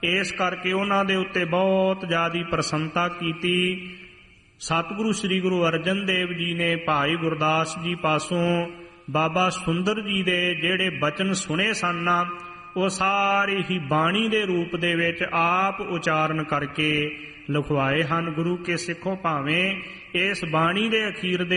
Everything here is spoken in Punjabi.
ਇਸ ਕਰਕੇ ਉਹਨਾਂ ਦੇ ਉੱਤੇ ਬਹੁਤ ਜ਼ਿਆਦਾ ਪ੍ਰਸੰਨਤਾ ਕੀਤੀ। ਸਤਿਗੁਰੂ ਸ੍ਰੀ ਗੁਰੂ ਅਰਜਨ ਦੇਵ ਜੀ ਨੇ ਭਾਈ ਗੁਰਦਾਸ ਜੀ ਪਾਸੋਂ ਬਾਬਾ ਸੁੰਦਰ ਜੀ ਦੇ ਜਿਹੜੇ ਬਚਨ ਸੁਣੇ ਸਨ, ਉਹ ਸਾਰੇ ਹੀ ਬਾਣੀ ਦੇ ਰੂਪ ਦੇ ਵਿੱਚ ਆਪ ਉਚਾਰਨ ਕਰਕੇ ਲਿਖਵਾਏ ਹਨ। ਗੁਰੂ ਕੇ ਸਿੱਖੋ ਭਾਵੇਂ ਇਸ ਬਾਣੀ ਦੇ ਅਖੀਰ ਦੇ